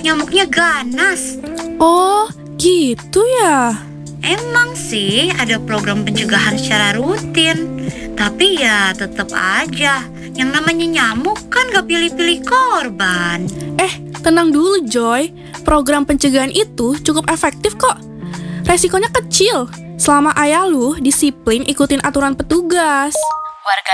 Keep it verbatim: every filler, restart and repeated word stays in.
nyamuknya ganas. Oh, gitu ya? Emang sih ada program pencegahan secara rutin, tapi ya tetap aja yang namanya nyamuk kan gak pilih-pilih korban. Eh, tenang dulu Joy. Program pencegahan itu cukup efektif kok. Resikonya kecil selama ayah lu disiplin ikutin aturan petugas. Warga